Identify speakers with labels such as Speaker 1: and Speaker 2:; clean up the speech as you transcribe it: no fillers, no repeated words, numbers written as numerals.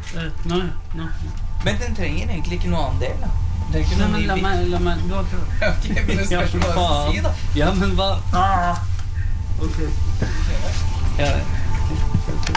Speaker 1: Nå.
Speaker 2: Men den trenger egentlig ikke noe annen del, da. Det er ikke noe
Speaker 1: la meg, du har prøvd.
Speaker 2: Ok, men det spørs hva du skal si, da.
Speaker 1: Ja, men hva? Ok.
Speaker 2: Ja, det.